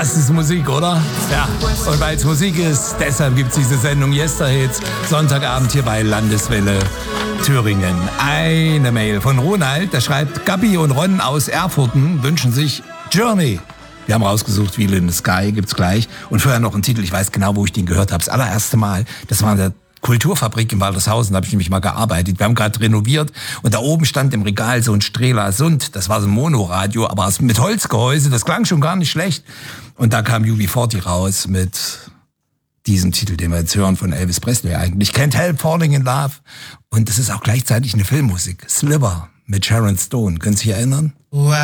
Das ist Musik, oder? Ja, und weil es Musik ist, deshalb gibt es diese Sendung Yesterhits, Sonntagabend hier bei Landeswelle Thüringen. Eine Mail von Ronald, der schreibt, Gabi und Ron aus Erfurten wünschen sich Journey. Wir haben rausgesucht, Wheel in the Sky, gibt's gleich. Und vorher noch einen Titel, ich weiß genau, wo ich den gehört habe. Das allererste Mal, das war in der Kulturfabrik in Waltershausen, da habe ich nämlich mal gearbeitet. Wir haben gerade renoviert und da oben stand im Regal so ein Strela Sund. Das war so ein Monoradio, aber mit Holzgehäuse, das klang schon gar nicht schlecht. Und da kam UB40 raus mit diesem Titel, den wir jetzt hören von Elvis Presley eigentlich. Can't Help Falling in Love. Und das ist auch gleichzeitig eine Filmmusik. Sliver mit Sharon Stone. Können Sie sich erinnern? Wow.